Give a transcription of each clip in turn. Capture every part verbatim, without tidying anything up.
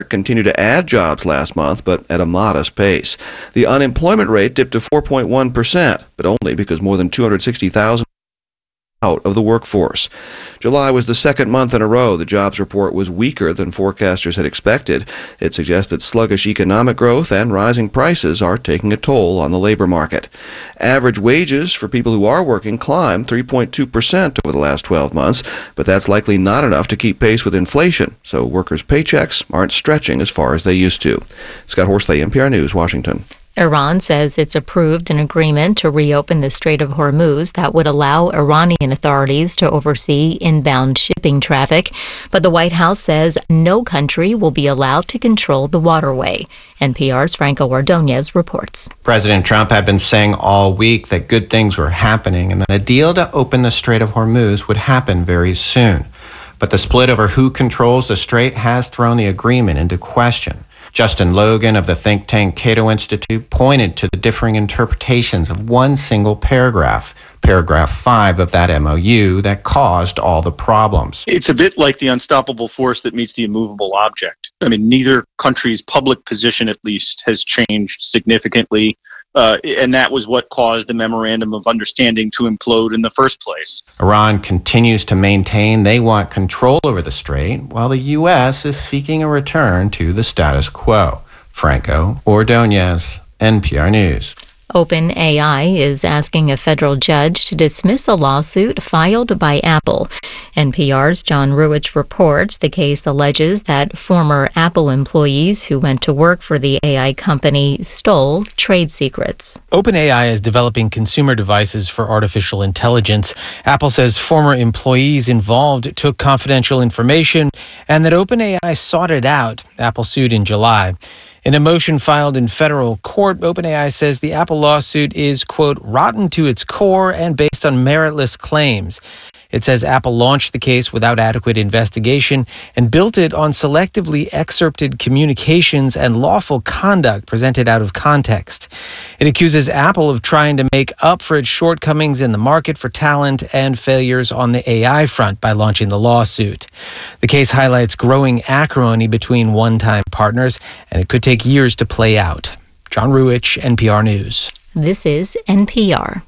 continued to add jobs last month, but at a modest pace. The unemployment rate dipped to four point one percent, but only because more than two hundred sixty thousand out of the workforce. July was the second month in a row the jobs report was weaker than forecasters had expected. It suggested sluggish economic growth and rising prices are taking a toll on the labor market. Average wages for people who are working climbed three point two percent over the last twelve months, but that's likely not enough to keep pace with inflation, so workers' paychecks aren't stretching as far as they used to. Scott Horsley, N P R News, Washington. Iran says it's approved an agreement to reopen the Strait of Hormuz that would allow Iranian authorities to oversee inbound shipping traffic. But the White House says no country will be allowed to control the waterway. N P R's Franco Ordonez reports. President Trump had been saying all week that good things were happening and that a deal to open the Strait of Hormuz would happen very soon. But the split over who controls the strait has thrown the agreement into question. Justin Logan of the think tank Cato Institute pointed to the differing interpretations of one single paragraph, paragraph five of that M O U, that caused all the problems. It's a bit like the unstoppable force that meets the immovable object. I mean, neither country's public position, at least, has changed significantly, uh, and that was what caused the Memorandum of Understanding to implode in the first place. Iran continues to maintain they want control over the strait, while the U S is seeking a return to the status quo. Franco Ordonez, N P R News. OpenAI is asking a federal judge to dismiss a lawsuit filed by Apple. N P R's John Ruwitch reports the case alleges that former Apple employees who went to work for the A I company stole trade secrets. OpenAI is developing consumer devices for artificial intelligence. Apple says former employees involved took confidential information and that OpenAI sought it out. Apple sued in July. In a motion filed in federal court, OpenAI says the Apple lawsuit is, quote, rotten to its core and based on meritless claims. It says Apple launched the case without adequate investigation and built it on selectively excerpted communications and lawful conduct presented out of context. It accuses Apple of trying to make up for its shortcomings in the market for talent and failures on the A I front by launching the lawsuit. The case highlights growing acrimony between one-time partners, and it could take years to play out. John Ruwitch, N P R News. This is N P R.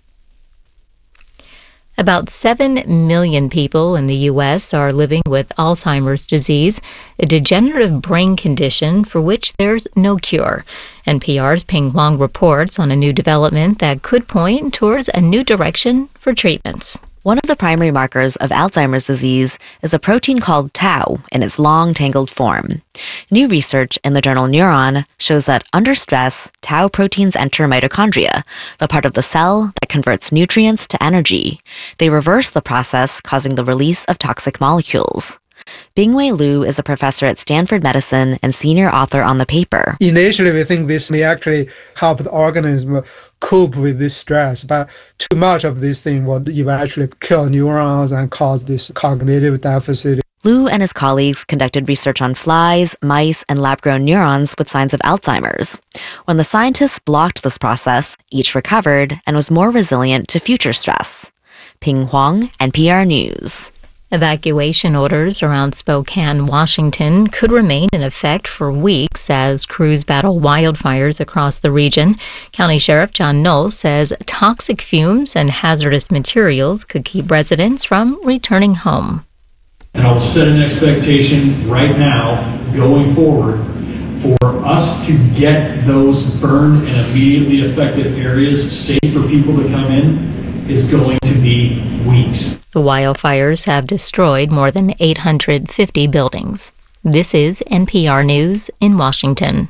About seven million people in the U S are living with Alzheimer's disease, a degenerative brain condition for which there's no cure. N P R's Ping Huang reports on a new development that could point towards a new direction for treatments. One of the primary markers of Alzheimer's disease is a protein called tau in its long, tangled form. New research in the journal Neuron shows that under stress, tau proteins enter mitochondria, the part of the cell that converts nutrients to energy. They reverse the process, causing the release of toxic molecules. Bingwei Liu is a professor at Stanford Medicine and senior author on the paper. Initially, we think this may actually help the organism cope with this stress, but too much of this thing will eventually kill neurons and cause this cognitive deficit. Liu and his colleagues conducted research on flies, mice, and lab-grown neurons with signs of Alzheimer's. When the scientists blocked this process, each recovered and was more resilient to future stress. Ping Huang, N P R News. Evacuation orders around Spokane, Washington could remain in effect for weeks as crews battle wildfires across the region. County Sheriff John Knoll says toxic fumes and hazardous materials could keep residents from returning home. And I'll set an expectation right now, going forward, for us to get those burned and immediately affected areas safe for people to come in is going to be weeks. The wildfires have destroyed more than eight hundred fifty buildings. This is N P R News in Washington.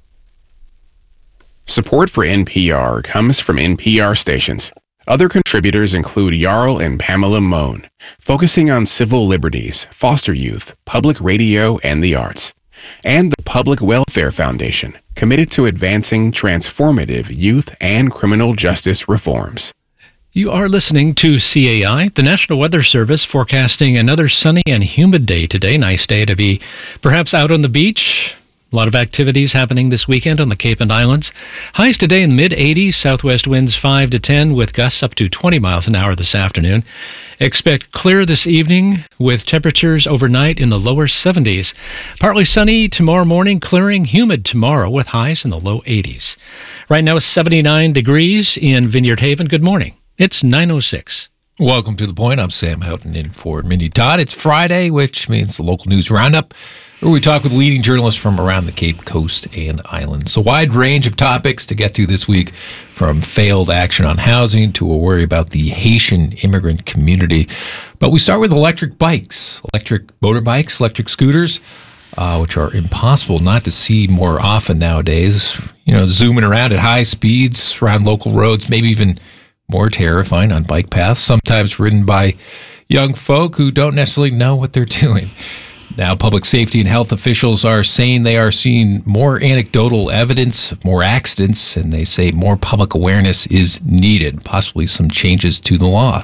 Support for N P R comes from N P R stations. Other contributors include Jarl and Pamela Mohn, focusing on civil liberties, foster youth, public radio, and the arts. And the Public Welfare Foundation, committed to advancing transformative youth and criminal justice reforms. You are listening to C A I, the National Weather Service, forecasting another sunny and humid day today. Nice day to be perhaps out on the beach. A lot of activities happening this weekend on the Cape and Islands. Highs today in the mid eighties, southwest winds five to ten with gusts up to twenty miles an hour this afternoon. Expect clear this evening with temperatures overnight in the lower seventies. Partly sunny tomorrow morning, clearing, humid tomorrow with highs in the low eighties. Right now it's seventy-nine degrees in Vineyard Haven. Good morning. It's nine oh six. Welcome to The Point. I'm Sam Houghton in for Mindy Todd. It's Friday, which means the local news roundup, where we talk with leading journalists from around the Cape Coast and islands. A wide range of topics to get through this week, from failed action on housing to a worry about the Haitian immigrant community. But we start with electric bikes, electric motorbikes, electric scooters, uh, which are impossible not to see more often nowadays. You know, zooming around at high speeds around local roads, maybe even more terrifying on bike paths, sometimes ridden by young folk who don't necessarily know what they're doing. Now, public safety and health officials are saying they are seeing more anecdotal evidence of more accidents, and they say more public awareness is needed, possibly some changes to the law.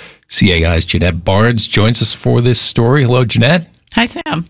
C A I's Jeanette Barnes joins us for this story. Hello, Jeanette. Hi, Sam.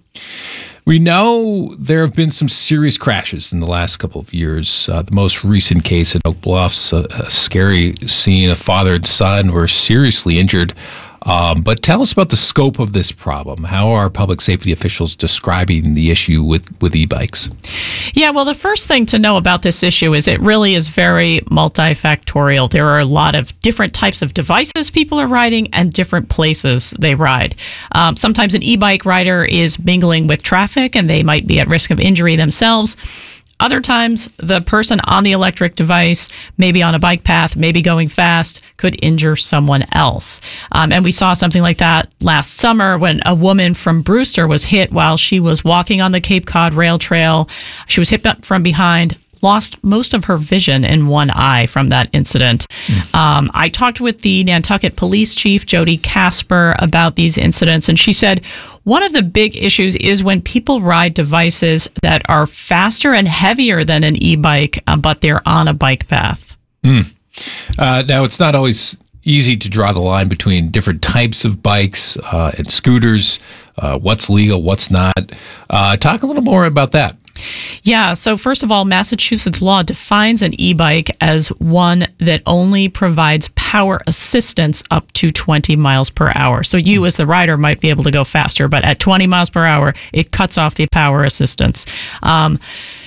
We know there have been some serious crashes in the last couple of years. Uh, the most recent case in Oak Bluffs, a, a scary scene. A father and son were seriously injured. Um, but tell us about the scope of this problem. How are public safety officials describing the issue with, with e-bikes? Yeah, well, the first thing to know about this issue is it really is very multifactorial. There are a lot of different types of devices people are riding and different places they ride. Um, sometimes an e-bike rider is mingling with traffic and they might be at risk of injury themselves. Other times, the person on the electric device, maybe on a bike path, maybe going fast, could injure someone else. Um, and we saw something like that last summer when a woman from Brewster was hit while she was walking on the Cape Cod Rail Trail. She was hit from behind, lost most of her vision in one eye from that incident. Mm. Um, I talked with the Nantucket Police Chief, Jody Casper, about these incidents, and she said one of the big issues is when people ride devices that are faster and heavier than an e-bike, uh, but they're on a bike path. Mm. Uh, now, it's not always easy to draw the line between different types of bikes uh, and scooters, uh, what's legal, what's not. Uh, talk a little more about that. Yeah, so first of all, Massachusetts law defines an e-bike as one that only provides power assistance up to twenty miles per hour. So you as the rider might be able to go faster, but at twenty miles per hour, it cuts off the power assistance. Um,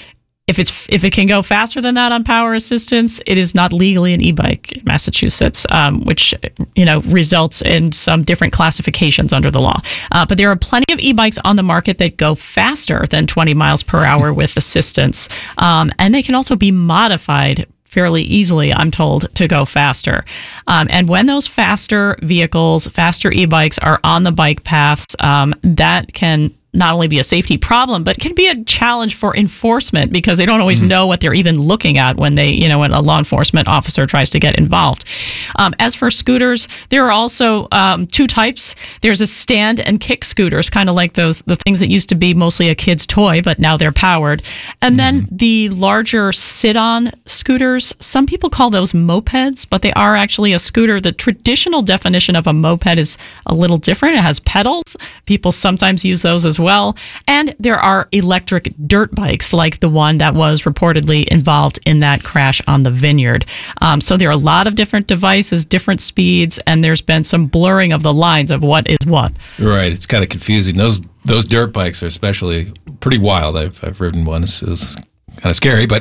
If it's if it can go faster than that on power assistance, it is not legally an e-bike in Massachusetts, um, which you know results in some different classifications under the law. Uh, but there are plenty of e-bikes on the market that go faster than twenty miles per hour with assistance, um, and they can also be modified fairly easily, I'm told, to go faster. Um, and when those faster vehicles, faster e-bikes are on the bike paths, um, that can not only be a safety problem, but can be a challenge for enforcement because they don't always mm. know what they're even looking at when they, you know, when a law enforcement officer tries to get involved. Um, as for scooters, there are also um, two types. There's a stand and kick scooters, kind of like those, the things that used to be mostly a kid's toy, but now they're powered. And mm. then the larger sit-on scooters, some people call those mopeds, but they are actually a scooter. The traditional definition of a moped is a little different. It has pedals. People sometimes use those as well. Well, and there are electric dirt bikes like the one that was reportedly involved in that crash on the Vineyard. Um, so there are a lot of different devices, different speeds, and there's been some blurring of the lines of what is what. Right. It's kind of confusing. Those those dirt bikes are especially pretty wild. I've, I've ridden one. It was kind of scary. But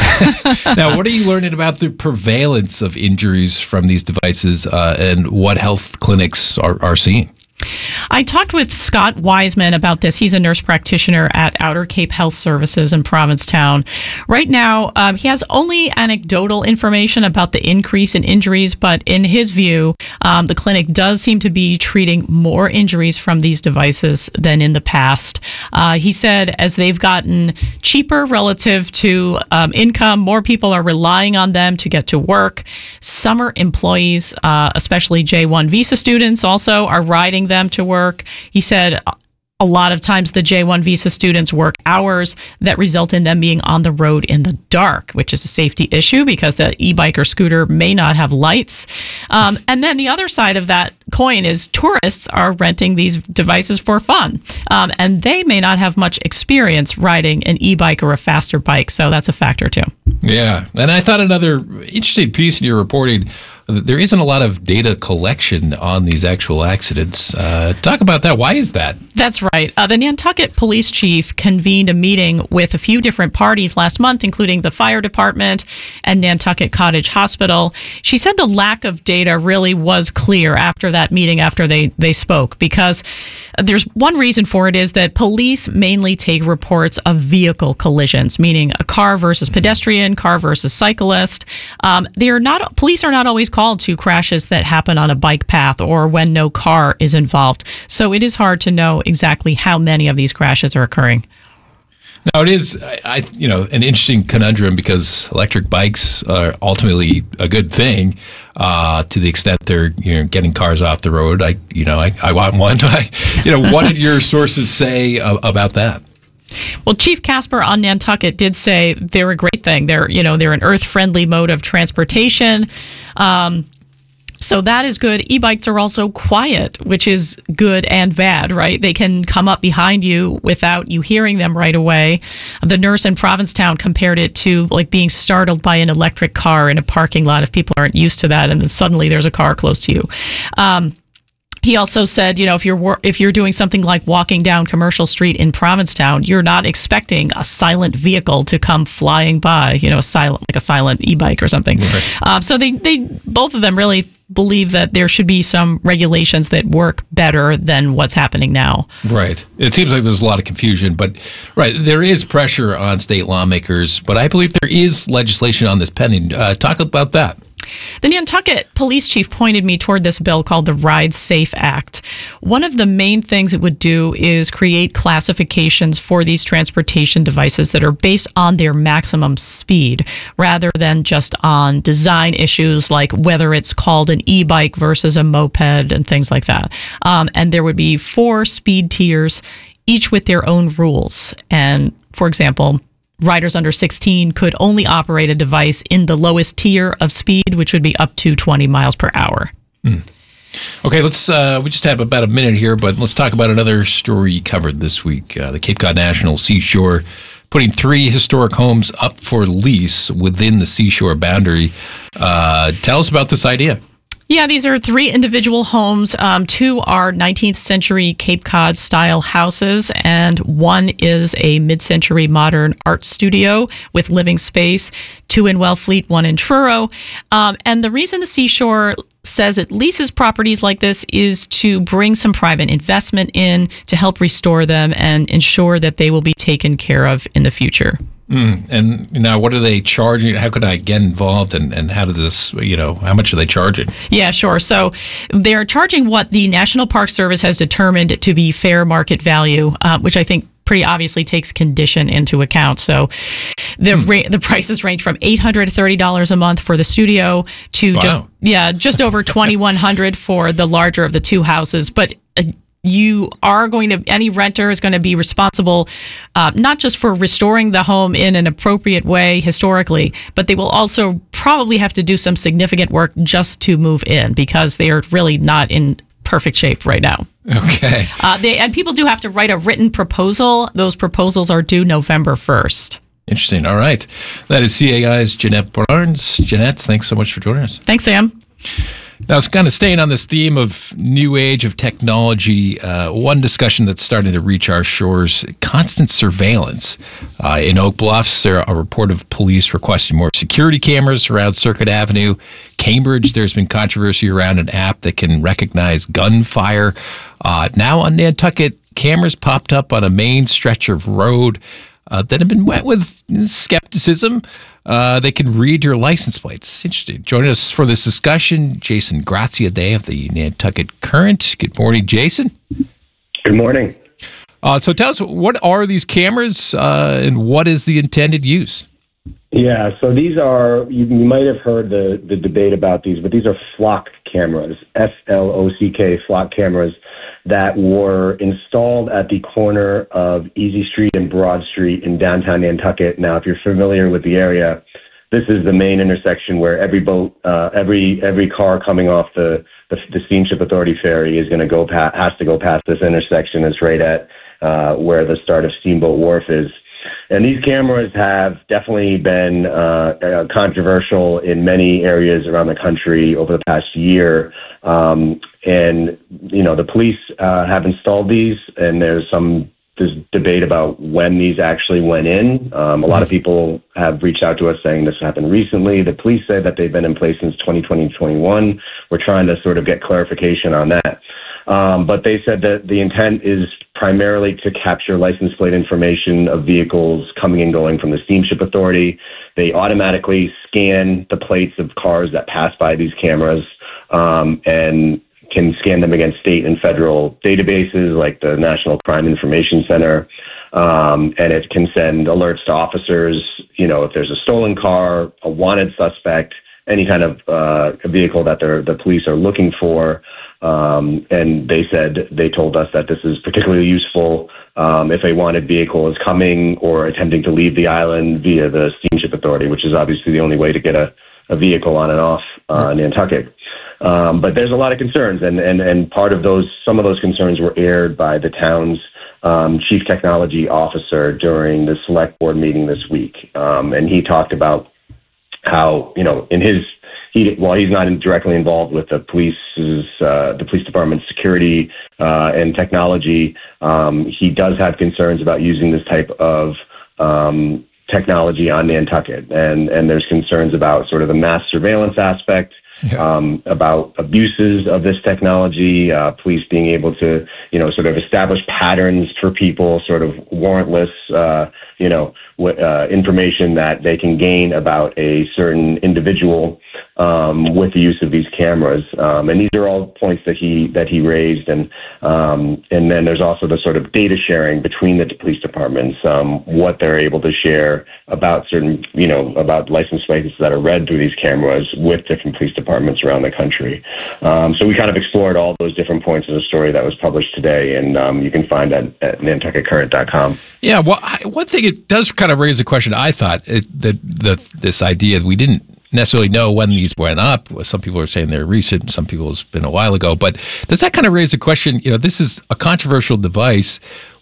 now, what are you learning about the prevalence of injuries from these devices uh, and what health clinics are, are seeing? I talked with Scott Wiseman about this. He's a nurse practitioner at Outer Cape Health Services in Provincetown. Right now, um, he has only anecdotal information about the increase in injuries, but in his view, um, the clinic does seem to be treating more injuries from these devices than in the past. Uh, he said as they've gotten cheaper relative to um, income, more people are relying on them to get to work. Summer employees, uh, especially J one visa students, also are riding them to work. He said a lot of times the J one visa students work hours that result in them being on the road in the dark, which is a safety issue because the e-bike or scooter may not have lights. Um, and then the other side of that coin is tourists are renting these devices for fun. Um, and they may not have much experience riding an e-bike or a faster bike. So that's a factor too. Yeah. And I thought another interesting piece in your reporting there isn't a lot of data collection on these actual accidents. Uh, talk about that. Why is that? That's right. Uh, the Nantucket police chief convened a meeting with a few different parties last month, including the fire department and Nantucket Cottage Hospital. She said the lack of data really was clear after that meeting, after they, they spoke, because there's one reason for it is that police mainly take reports of vehicle collisions, meaning a car versus pedestrian, car versus cyclist. Um, they're not, police are not always called to crashes that happen on a bike path or when no car is involved. So it is hard to know exactly how many of these crashes are occurring. Now it is, I, I, you know, an interesting conundrum because electric bikes are ultimately a good thing uh, to the extent they're, you know, getting cars off the road. I, you know, I, I want one. I, you know, what did your sources say uh, about that? Well, Chief Casper on Nantucket did say they're a great thing. They're, you know, they're an earth-friendly mode of transportation. Um, so that is good. E-bikes are also quiet, which is good and bad, right? They can come up behind you without you hearing them right away. The nurse in Provincetown compared it to like being startled by an electric car in a parking lot if people aren't used to that, and then suddenly there's a car close to you. Um, He also said, you know, if you're if you're doing something like walking down Commercial Street in Provincetown, you're not expecting a silent vehicle to come flying by, you know, a silent like a silent e-bike or something. Right. Um, so they they both of them really believe that there should be some regulations that work better than what's happening now. Right. It seems like there's a lot of confusion, but right, there is pressure on state lawmakers, but I believe there is legislation on this pending. Uh, talk about that. The Nantucket police chief pointed me toward this bill called the Ride Safe Act. One of the main things it would do is create classifications for these transportation devices that are based on their maximum speed rather than just on design issues like whether it's called an e-bike versus a moped and things like that. Um, and there would be four speed tiers, each with their own rules. And for example, riders under sixteen could only operate a device in the lowest tier of speed, which would be up to twenty miles per hour. Hmm. Okay, let's. Uh, we just have about a minute here, but let's talk about another story covered this week. Uh, the Cape Cod National Seashore putting three historic homes up for lease within the seashore boundary. Uh, tell us about this idea. Yeah, these are three individual homes. Um, two are nineteenth century Cape Cod style houses, and one is a mid-century modern art studio with living space. Two in Wellfleet, one in Truro. Um, and the reason the Seashore says it leases properties like this is to bring some private investment in to help restore them and ensure that they will be taken care of in the future. Mm. And now, what are they charging? How could I get involved, and, and how did this, you know, how much are they charging? Yeah, sure. So they're charging what the National Park Service has determined to be fair market value, uh, which I think pretty obviously takes condition into account. So the hmm. ra- the prices range from eight hundred thirty dollars a month for the studio to wow. just yeah just over twenty-one hundred dollars for the larger of the two houses. But uh, you are going to, any renter is going to be responsible uh, not just for restoring the home in an appropriate way historically, but they will also probably have to do some significant work just to move in because they are really not in perfect shape right now. Okay. Uh, they, and people do have to write a written proposal. Those proposals are due November first. Interesting. All right. That is C A I's Jeanette Barnes. Jeanette, thanks so much for joining us. Thanks, Sam. Now, it's kind of staying on this theme of new age of technology. Uh, one discussion that's starting to reach our shores, constant surveillance. Uh, in Oak Bluffs, there are a report of police requesting more security cameras around Circuit Avenue. Cambridge, there's been controversy around an app that can recognize gunfire. Uh, now on Nantucket, cameras popped up on a main stretch of road uh, that have been met with skepticism. Uh, they can read your license plates. Interesting. Joining us for this discussion, Jason Graziadei of the Nantucket Current. Good morning, Jason. Good morning. Uh, so tell us, what are these cameras uh, and what is the intended use? Yeah, so these are, you, you might have heard the, the debate about these, but these are flock cameras, F L O C K, flock cameras that were installed at the corner of Easy Street and Broad Street in downtown Nantucket. Now, if you're familiar with the area, this is the main intersection where every boat, uh, every every car coming off the, the, the Steamship Authority ferry is going to go past, has to go past this intersection. It's right at uh, where the start of Steamboat Wharf is. And these cameras have definitely been uh, uh, controversial in many areas around the country over the past year. Um, and, you know, the police uh, have installed these, and there's some there's debate about when these actually went in. Um, a lot of people have reached out to us saying this happened recently. The police say that they've been in place since twenty twenty, twenty-one. We're trying to sort of get clarification on that. Um, but they said that the intent is primarily to capture license plate information of vehicles coming and going from the Steamship Authority. They automatically scan the plates of cars that pass by these cameras, um, and can scan them against state and federal databases like the National Crime Information Center. Um, and it can send alerts to officers, you know, if there's a stolen car, a wanted suspect, any kind of uh, vehicle that they're, the police are looking for. Um, and they said, they told us that this is particularly useful um, if a wanted vehicle is coming or attempting to leave the island via the Steamship Authority, which is obviously the only way to get a, a vehicle on and off uh, Nantucket. Um, but there's a lot of concerns, and, and, and part of those, some of those concerns were aired by the town's um, chief technology officer during the select board meeting this week. Um, and he talked about how, you know, in his, he, while he's not directly involved with the police's, uh, the police department's security uh, and technology, um, he does have concerns about using this type of um, technology on Nantucket. And, and there's concerns about sort of the mass surveillance aspect. Yeah. Um, about abuses of this technology, uh, police being able to, you know, sort of establish patterns for people, sort of warrantless, uh, you know, w- uh, information that they can gain about a certain individual um, with the use of these cameras. Um, and these are all points that he that he raised. And um, and then there's also the sort of data sharing between the police departments, um, what they're able to share about certain, you know, about license plates that are read through these cameras with different police departments. departments around the country. Um, so we kind of explored all those different points of the story that was published today, and um, you can find that at nantucket current dot com. Yeah, well, I, one thing it does kind of raise a question. I thought it, that the, this idea that we didn't necessarily know when these went up. Some people are saying they're recent, some people it's been a while ago, but does that kind of raise a question? You know, this is a controversial device.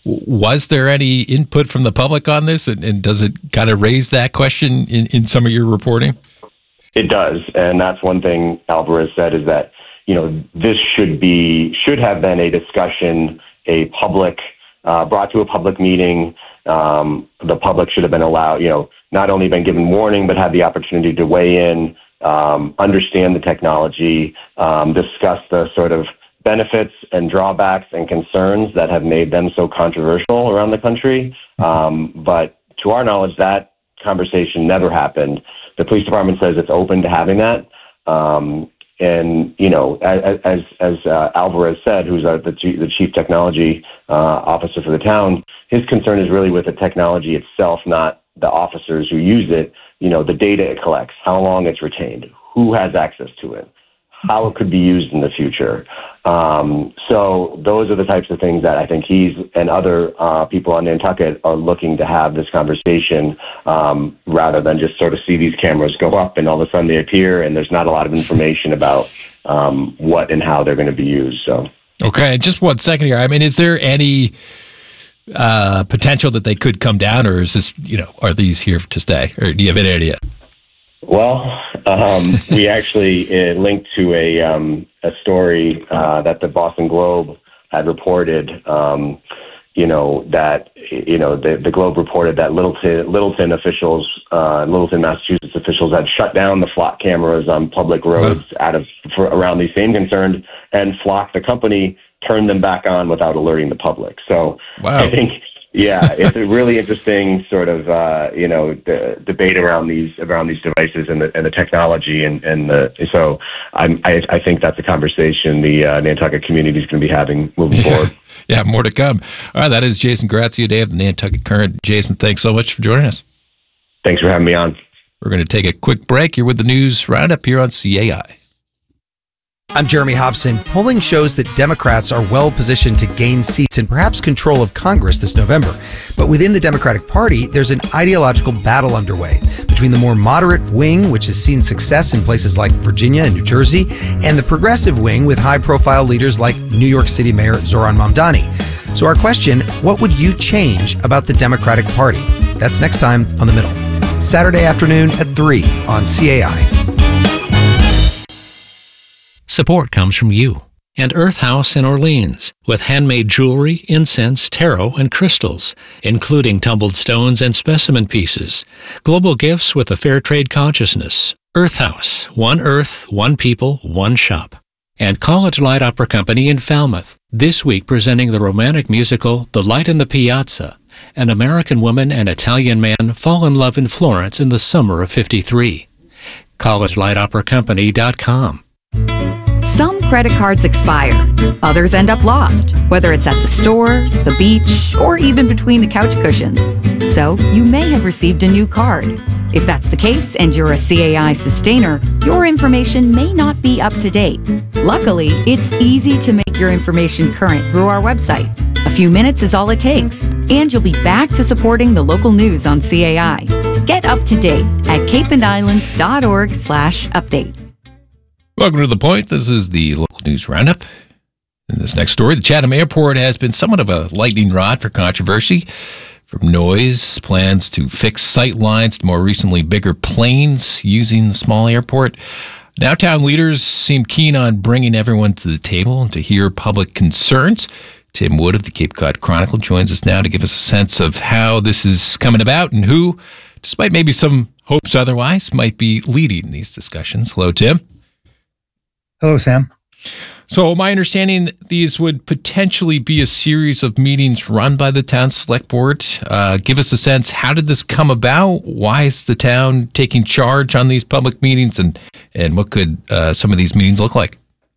Was there any input from the public on this, and, and does it kind of raise that question in, in some of your reporting? It does, and that's one thing Alvarez said, is that, you know, this should be should have been a discussion, a public uh, brought to a public meeting. Um, the public should have been allowed, you know, not only been given warning, but had the opportunity to weigh in, um, understand the technology, um, discuss the sort of benefits and drawbacks and concerns that have made them so controversial around the country. Um, but to our knowledge, that conversation never happened. The police department says it's open to having that. Um, and, you know, as, as, as uh, Alvarez said, who's uh, the, the chief technology uh, officer for the town, his concern is really with the technology itself, not the officers who use it. You know, the data it collects, how long it's retained, who has access to it, how it could be used in the future. Um, so those are the types of things that I think he's and other uh, people on Nantucket are looking to have this conversation, um, rather than just sort of see these cameras go up and all of a sudden they appear and there's not a lot of information about um, what and how they're going to be used. So, okay, just one second here. I mean, is there any uh, potential that they could come down, or is this, you know, are these here to stay, or do you have any idea? Well, um, we actually uh, linked to a um, a story uh, that the Boston Globe had reported. Um, you know that you know the, the Globe reported that Littleton Littleton officials, uh, Littleton, Massachusetts officials had shut down the flock cameras on public roads huh. out of for, around these same concerns, and Flock, the company, turned them back on without alerting the public. So wow. I think. Yeah, it's a really interesting sort of uh, you know the debate around these around these devices and the and the technology, and and the, so I'm, I I think that's a conversation the uh, Nantucket community is going to be having moving yeah. forward. Yeah, more to come. All right, that is Jason Grazia Day of the Nantucket Current. Jason, thanks so much for joining us. Thanks for having me on. We're going to take a quick break. You're with the News Roundup here on C A I. I'm Jeremy Hobson. Polling shows that Democrats are well positioned to gain seats and perhaps control of Congress this November. But within the Democratic Party, there's an ideological battle underway between the more moderate wing, which has seen success in places like Virginia and New Jersey, and the progressive wing with high-profile leaders like New York City Mayor Zohran Mamdani. So our question, what would you change about the Democratic Party? That's next time on The Middle. Saturday afternoon at three on C A I. Support comes from you and Earth House in Orleans, with handmade jewelry, incense, tarot, and crystals, including tumbled stones and specimen pieces. Global gifts with a fair trade consciousness. Earth House, one Earth, one people, one shop. And College Light Opera Company in Falmouth, this week presenting the romantic musical The Light in the Piazza. An American woman and Italian man fall in love in Florence in the summer of fifty-three. college light opera company dot com. Some credit cards expire. Others end up lost, whether it's at the store, the beach, or even between the couch cushions. So you may have received a new card. If that's the case and you're a C A I sustainer, your information may not be up to date. Luckily, it's easy to make your information current through our website. A few minutes is all it takes, and you'll be back to supporting the local news on C A I. Get up to date at cape and islands dot org slash update. Welcome to The Point. This is the local news roundup. In this next story, the Chatham Airport has been somewhat of a lightning rod for controversy. From noise, plans to fix sight lines, to more recently bigger planes using the small airport. Now town leaders seem keen on bringing everyone to the table and to hear public concerns. Tim Wood of the Cape Cod Chronicle joins us now to give us a sense of how this is coming about and who, despite maybe some hopes otherwise, might be leading these discussions. Hello, Tim. Hello, Sam. So my understanding, these would potentially be a series of meetings run by the town select board. Uh, give us a sense, how did this come about? Why is the town taking charge on these public meetings, and, and what could uh, some of these meetings look like?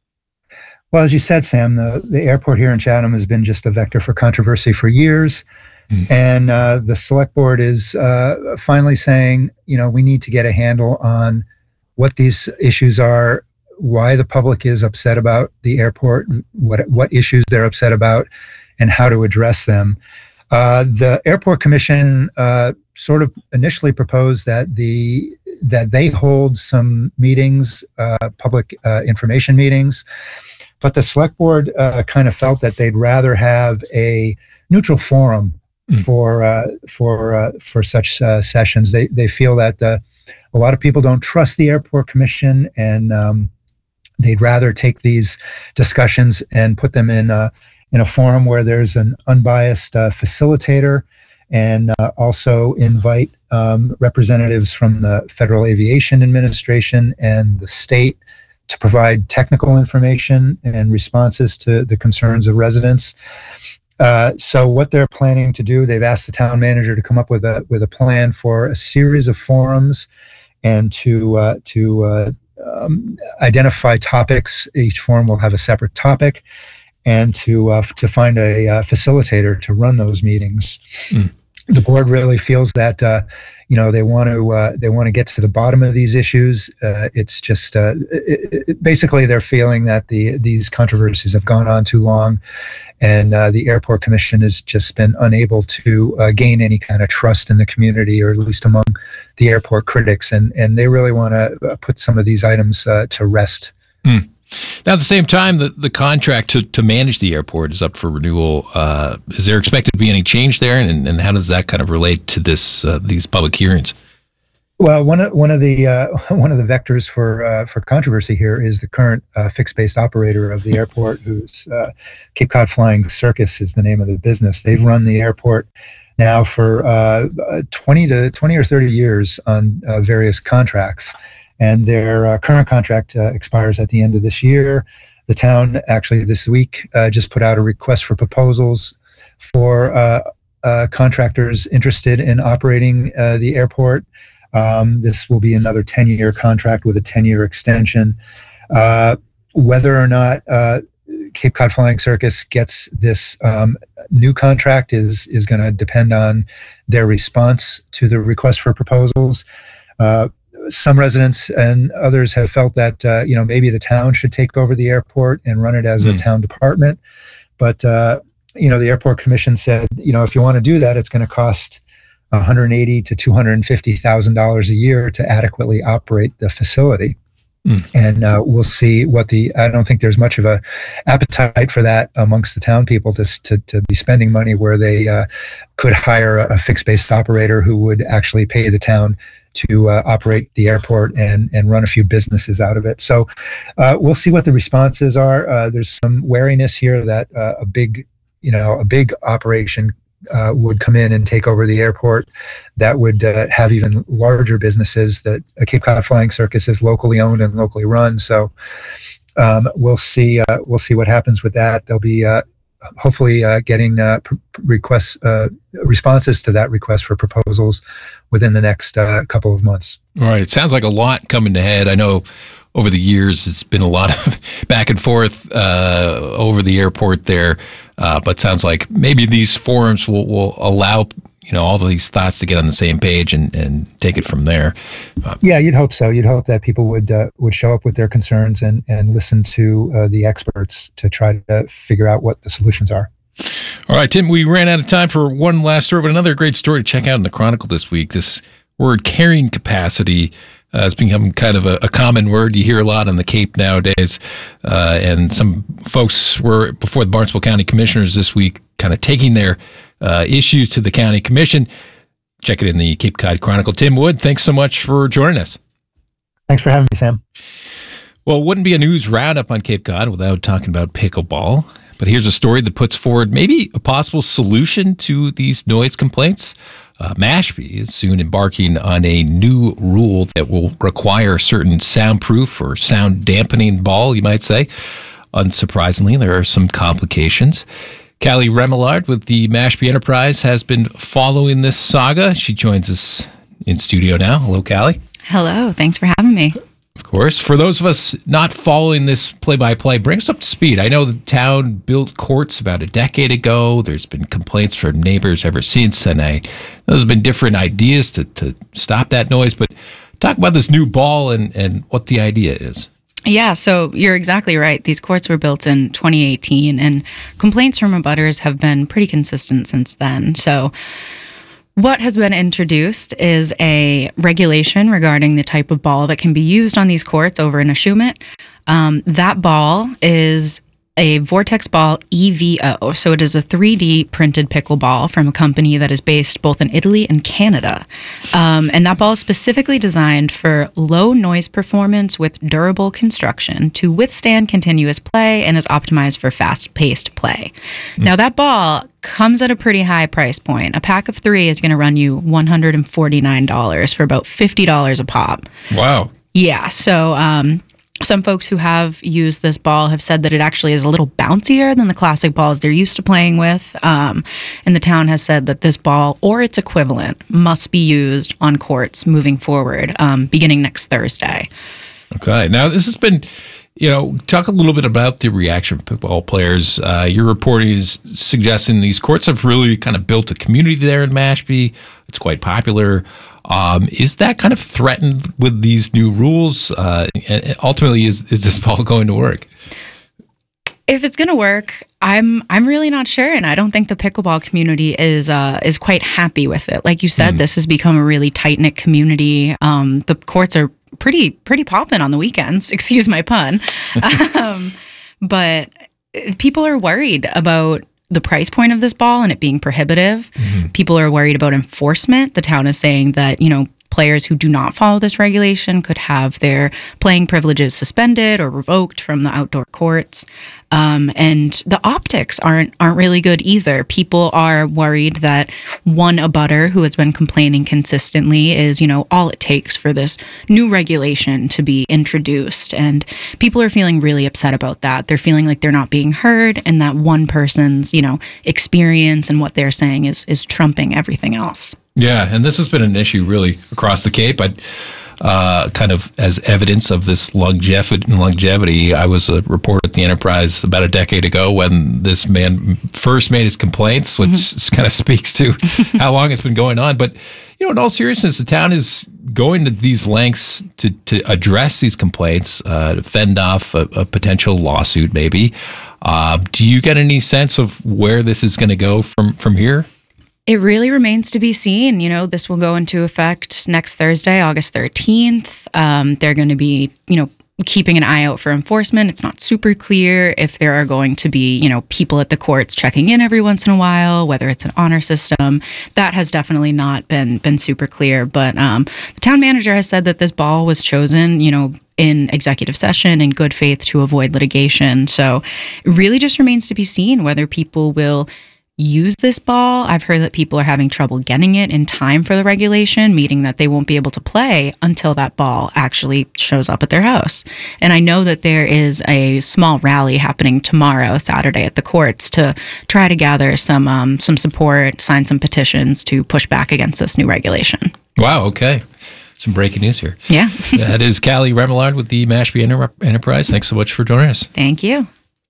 Well, as you said, Sam, the, the airport here in Chatham has been just a vector for controversy for years. Mm. And uh, the select board is uh, finally saying, you know, we need to get a handle on what these issues are, why the public is upset about the airport, what what issues they're upset about, and how to address them. Uh, the Airport Commission uh, sort of initially proposed that the that they hold some meetings, uh, public uh, information meetings, but the select board uh, kind of felt that they'd rather have a neutral forum mm. for uh, for uh, for such uh, sessions. They they feel that the, a lot of people don't trust the Airport Commission, and um, they'd rather take these discussions and put them in a, in a forum where there's an unbiased uh, facilitator, and uh, also invite um, representatives from the Federal Aviation Administration and the state to provide technical information and responses to the concerns of residents. Uh, so what they're planning to do, they've asked the town manager to come up with a with a plan for a series of forums and to uh, to uh, Um, identify topics. Each forum will have a separate topic, and to uh, to find a uh, facilitator to run those meetings. Mm. The board really feels that uh, you know they want to uh, they want to get to the bottom of these issues. Uh, it's just uh, it, it, basically they're feeling that the these controversies have gone on too long, and uh, the Airport Commission has just been unable to uh, gain any kind of trust in the community, or at least among the airport critics, and and they really want to put some of these items uh, to rest. Mm. Now, at the same time, the, the contract to, to manage the airport is up for renewal. Uh, is there expected to be any change there, and, and how does that kind of relate to this uh, these public hearings? Well, one of one of the uh, one of the vectors for uh, for controversy here is the current uh, fixed-base operator of the airport, who's uh, Cape Cod Flying Circus is the name of the business. They've run the airport now for uh, twenty to twenty or thirty years on uh, various contracts. And their uh, current contract uh, expires at the end of this year. The town actually this week uh, just put out a request for proposals for uh, uh, contractors interested in operating uh, the airport. Um, this will be another ten-year contract with a ten-year extension. Uh, whether or not uh, Cape Cod Flying Circus gets this um, new contract is is going to depend on their response to the request for proposals. Uh, Some residents and others have felt that, uh, you know, maybe the town should take over the airport and run it as mm. a town department. But, uh, you know, the Airport Commission said, you know, if you want to do that, it's going to cost one hundred eighty thousand to two hundred fifty thousand dollars a year to adequately operate the facility. Mm. And uh, we'll see what the, I don't think there's much of a appetite for that amongst the town people to, to, to be spending money where they uh, could hire a, a fixed-based operator who would actually pay the town to uh, operate the airport and, and run a few businesses out of it. So uh, we'll see what the responses are. Uh, there's some wariness here that uh, a big, you know, a big operation uh, would come in and take over the airport that would uh, have even larger businesses. That uh, Cape Cod Flying Circus is locally owned and locally run. So um, we'll see. Uh, we'll see what happens with that. There'll be uh, hopefully uh, getting uh, pr- requests, uh, responses to that request for proposals within the next uh, couple of months. All right. It sounds like a lot coming ahead. I know over the years it's been a lot of back and forth uh, over the airport there, uh, but sounds like maybe these forums will, will allow you know all of these thoughts to get on the same page and, and take it from there. Uh, yeah, you'd hope so. You'd hope that people would uh, would show up with their concerns and and listen to uh, the experts to try to figure out what the solutions are. All right, Tim, we ran out of time for one last story, but another great story to check out in the Chronicle this week. This word carrying capacity uh, has become kind of a, a common word. You hear a lot on the Cape nowadays. Uh, and some folks were before the Barnstable County Commissioners this week kind of taking their uh, issues to the County Commission. Check it in the Cape Cod Chronicle. Tim Wood, thanks so much for joining us. Thanks for having me, Sam. Well, it wouldn't be a news roundup on Cape Cod without talking about pickleball. But here's a story that puts forward maybe a possible solution to these noise complaints. Uh, Mashpee is soon embarking on a new rule that will require certain soundproof or sound dampening ball, you might say. Unsurprisingly, there are some complications. Callie Remillard with the Mashpee Enterprise has been following this saga. She joins us in studio now. Hello, Callie. Hello. Thanks for having me. Of course. For those of us not following this play-by-play, bring us up to speed. I know the town built courts about a decade ago. There's been complaints from neighbors ever since, and I know there's been different ideas to, to stop that noise. But talk about this new ball and, and what the idea is. Yeah, so you're exactly right. These courts were built in twenty eighteen, and complaints from abutters have been pretty consistent since then. So what has been introduced is a regulation regarding the type of ball that can be used on these courts over in Ashumet. Um, that ball is a Vortex Ball E V O. So it is a three D printed pickleball from a company that is based both in Italy and Canada. Um, and that ball is specifically designed for low noise performance with durable construction to withstand continuous play and is optimized for fast-paced play. Mm. Now that ball comes at a pretty high price point. A pack of three is going to run you one hundred forty-nine dollars for about fifty dollars a pop. Wow. Yeah. So, um, some folks who have used this ball have said that it actually is a little bouncier than the classic balls they're used to playing with. Um, and the town has said that this ball or its equivalent must be used on courts moving forward, um, beginning next Thursday. Okay. Now, this has been, you know, talk a little bit about the reaction of pickleball players. Uh, your reporting is suggesting these courts have really kind of built a community there in Mashpee. It's quite popular. Um, is that kind of threatened with these new rules? Uh, and ultimately, is is this ball going to work? If it's going to work, I'm I'm really not sure, and I don't think the pickleball community is uh, is quite happy with it. Like you said, mm. this has become a really tight knit community. Um, the courts are pretty pretty popping on the weekends. Excuse my pun, um, but people are worried about the price point of this ball and it being prohibitive. Mm-hmm. People are worried about enforcement. The town is saying that, you know, players who do not follow this regulation could have their playing privileges suspended or revoked from the outdoor courts. Um, and the optics aren't aren't really good either. People are worried that one abutter who has been complaining consistently is, you know, all it takes for this new regulation to be introduced. And people are feeling really upset about that. They're feeling like they're not being heard and that one person's, you know, experience and what they're saying is is trumping everything else. Yeah, and this has been an issue really across the Cape. I, uh, kind of as evidence of this longevity, longevity, I was a reporter at the Enterprise about a decade ago when this man first made his complaints, which mm-hmm. kind of speaks to how long it's been going on. But, you know, in all seriousness, the town is going to these lengths to, to address these complaints, uh, to fend off a, a potential lawsuit maybe. Uh, do you get any sense of where this is going to go from, from here? It really remains to be seen. You know, this will go into effect next Thursday, August thirteenth. Um, they're going to be, you know, keeping an eye out for enforcement. It's not super clear if there are going to be, you know, people at the courts checking in every once in a while, whether it's an honor system. That has definitely not been been super clear. But um, the town manager has said that this ball was chosen, you know, in executive session in good faith to avoid litigation. So it really just remains to be seen whether people will use this ball. I've heard that people are having trouble getting it in time for the regulation, meaning that they won't be able to play until that ball actually shows up at their house. And I know that there is a small rally happening tomorrow, Saturday, at the courts to try to gather some um, some support, sign some petitions to push back against this new regulation. Wow, okay. Some breaking news here. Yeah. That is Callie Remillard with the Mashpee Enter- Enterprise. Thanks so much for joining us. Thank you.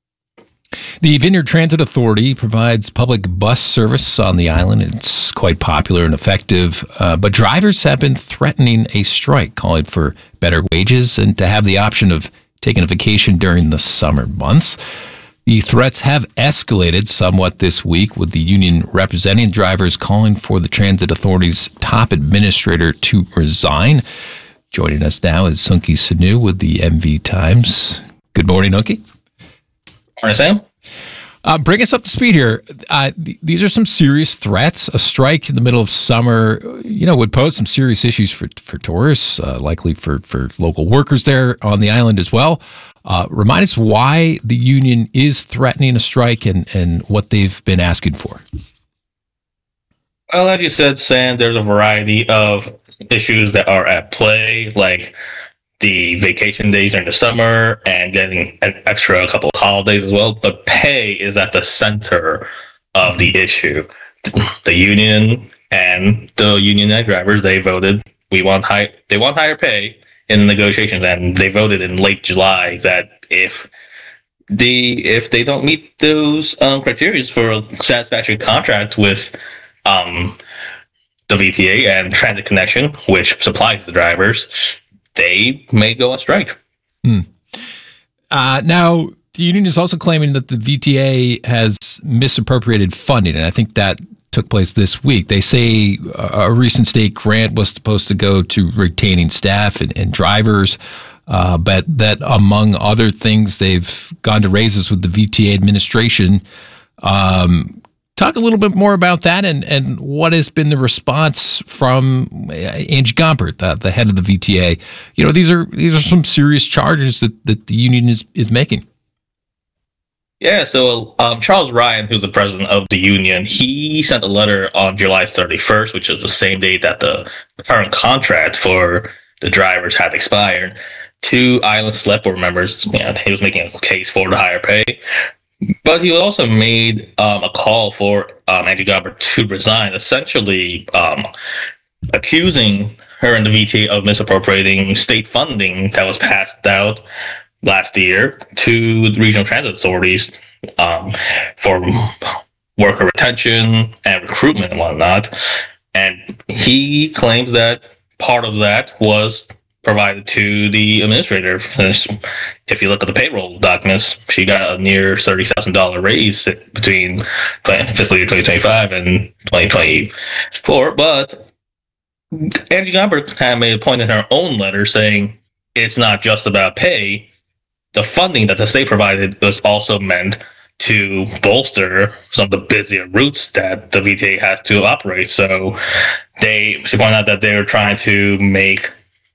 The Vineyard Transit Authority provides public bus service on the island. It's quite popular and effective, uh, but drivers have been threatening a strike, calling for better wages and to have the option of taking a vacation during the summer months. The threats have escalated somewhat this week, with the union representing drivers calling for the Transit Authority's top administrator to resign. Joining us now is Sunki Sanu with the M V Times. Good morning, Unki. Morning, Sam. Uh, bring us up to speed here. Uh, th- these are some serious threats. A strike in the middle of summer, you know, would pose some serious issues for for tourists, uh, likely for for local workers there on the island as well. Uh, remind us why the union is threatening a strike and and what they've been asking for. Well, as you said, Sam, there's a variety of issues that are at play, like the vacation days during the summer and getting an extra couple of holidays as well. But pay is at the center of the issue. The union and the unionized drivers, they voted we want high they want higher pay in negotiations, and they voted in late July that if the if they don't meet those um, criteria for a satisfactory contract with um, the V T A and Transit Connection, which supplies the drivers, they may go on strike. Hmm. Uh, now, the union is also claiming that the V T A has misappropriated funding, and I think that took place this week. They say a recent state grant was supposed to go to retaining staff and, and drivers, uh, but that among other things, they've gone to raises with the V T A administration. Um, talk a little bit more about that and, and what has been the response from Angie Gompert, the, the head of the V T A. You know, these are these are some serious charges that, that the union is, is making. Yeah, so um, Charles Ryan, who's the president of the union, he sent a letter on July thirty-first, which is the same date that the current contract for the drivers had expired, to Island Select Board members. You know, he was making a case for the higher pay. But he also made um, a call for um, Angie Gompert to resign, essentially um, accusing her and the V T A of misappropriating state funding that was passed out last year to the regional transit authorities um, for worker retention and recruitment and whatnot. And he claims that part of that was provided to the administrator. If you look at the payroll documents, she got a near thirty thousand dollars raise between fiscal year twenty twenty-five and twenty twenty-four. But Angie Gompert kind of made a point in her own letter saying it's not just about pay. The funding that the state provided was also meant to bolster some of the busier routes that the V T A has to operate. So they, she pointed out that they were trying to make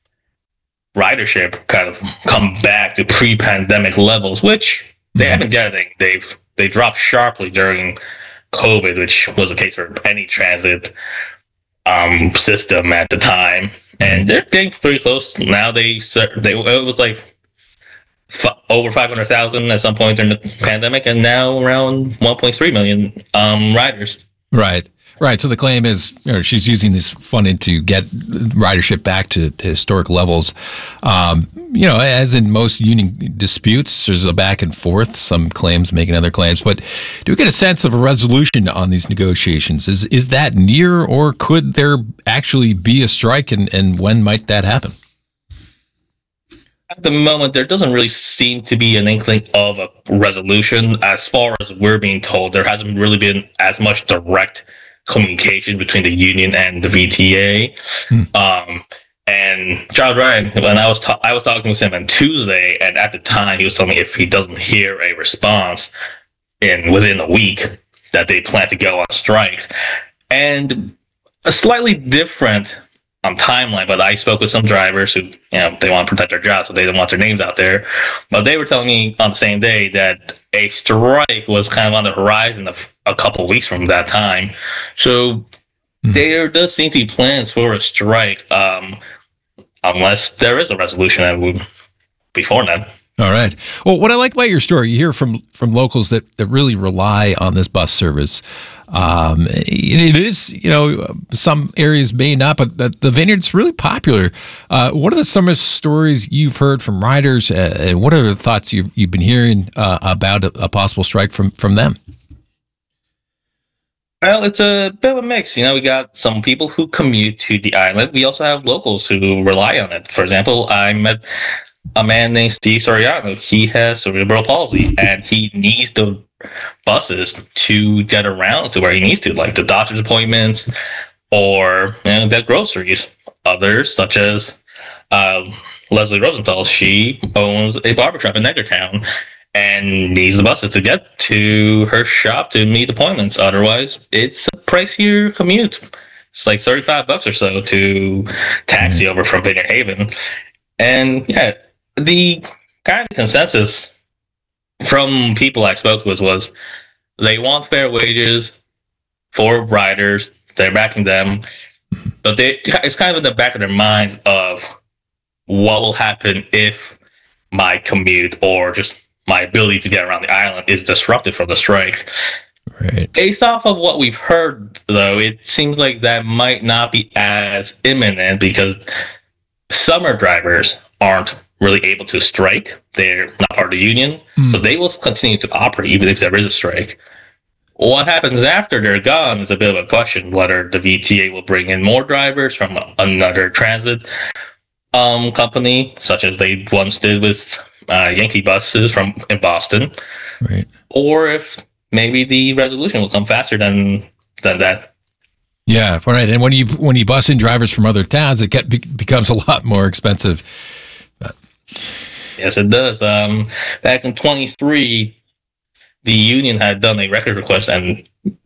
ridership kind of come back to pre-pandemic levels, which they mm-hmm. haven't getting. They've they dropped sharply during COVID, which was the case for any transit um, system at the time, and they're getting pretty close now. They they it was like f- over five hundred thousand at some point during the pandemic, and now around one point three million um, riders. Right. Right. So the claim is, you know, she's using this funding to get ridership back to, to historic levels. Um, you know, as in most union disputes, there's a back and forth, some claims making other claims. But do we get a sense of a resolution on these negotiations? Is is that near, or could there actually be a strike, and, and when might that happen? At the moment, there doesn't really seem to be an inkling of a resolution. As far as we're being told, there hasn't really been as much direct communication between the union and the V T A. Hmm. Um, And Charles Ryan, when I was ta- I was talking with him on Tuesday, and at the time he was telling me if he doesn't hear a response in within a week, that they plan to go on strike. And a slightly different um, timeline, but I spoke with some drivers who, you know, they want to protect their jobs, so they don't want their names out there. But they were telling me on the same day that a strike was kind of on the horizon of a couple of weeks from that time. So there does seem to be plans for a strike, um, unless there is a resolution that would before then. All right. Well, what I like about your story, you hear from from locals that, that really rely on this bus service. Um, it is, you know, some areas may not, but the, the Vineyard's really popular. Uh, what are the some of the stories you've heard from riders, uh, and what are the thoughts you've, you've been hearing uh, about a, a possible strike from, from them? Well, it's a bit of a mix. You know, we got some people who commute to the island. We also have locals who rely on it. For example, I met a man named Steve Soriano. He has cerebral palsy, and he needs the buses to get around to where he needs to, like the doctor's appointments or, you know, get groceries. Others, such as um, Leslie Rosenthal, she owns a barbershop in Edgartown and needs the buses to get to her shop to meet appointments. Otherwise, it's a pricier commute. It's like thirty-five bucks or so to taxi over from Vineyard Haven. And yeah, the kind of consensus from people I spoke with was they want fair wages for riders. They're backing them, but they it's kind of in the back of their minds of what will happen if my commute or just my ability to get around the island is disrupted from the strike. Right. Based off of what we've heard, though, it seems like that might not be as imminent because summer drivers aren't really able to strike. They're not part of the union, mm. so they will continue to operate even if there is a strike. What happens after they're gone is a bit of a question, whether the V T A will bring in more drivers from another transit um, company, such as they once did with uh, Yankee buses from in Boston, right? Or if maybe the resolution will come faster than than that. Yeah, right. And when you when you bus in drivers from other towns, it get, be, becomes a lot more expensive. But. Yes, it does. Um, back in twenty-three, the union had done a record request, and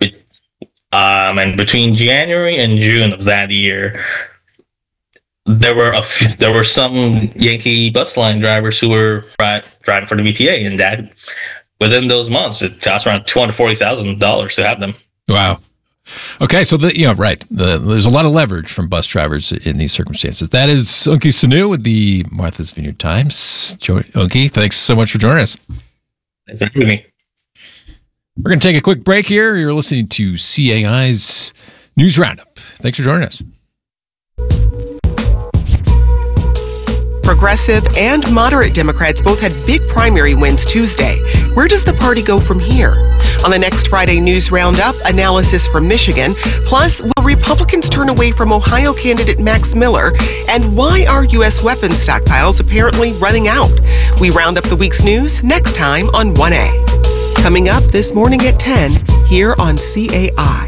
um, and between January and June of that year, there were a few, there were some Yankee bus line drivers who were ri- driving for the V T A, and that within those months, it cost around two hundred forty thousand dollars to have them. Wow. Okay, so the, you know, right. The, there's a lot of leverage from bus drivers in these circumstances. That is Unki Sanu with the Martha's Vineyard Times. Unki, thanks so much for joining us. Thanks for having me. We're going to take a quick break here. You're listening to C A I's News Roundup. Thanks for joining us. Progressive and moderate Democrats both had big primary wins Tuesday. Where does the party go from here? On the next Friday News Roundup, analysis from Michigan. Plus, will Republicans turn away from Ohio candidate Max Miller? And why are U S weapons stockpiles apparently running out? We round up the week's news next time on one A. Coming up this morning at ten, here on C A I.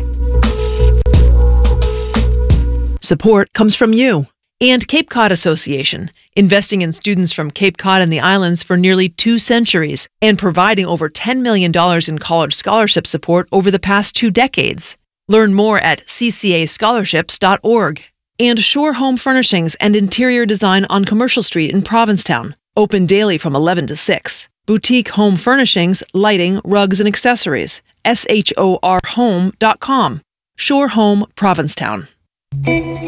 Support comes from you and Cape Cod Association, investing in students from Cape Cod and the islands for nearly two centuries and providing over ten million dollars in college scholarship support over the past two decades. Learn more at c c a scholarships dot org. And Shore Home Furnishings and Interior Design on Commercial Street in Provincetown, open daily from eleven to six. Boutique home furnishings, lighting, rugs, and accessories. S H O R home dot com. Shore Home, Provincetown.